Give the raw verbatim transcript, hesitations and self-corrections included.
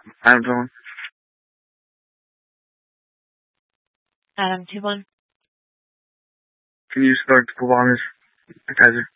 Adam phone. Adam two one. Can you start the football on this, Kaiser?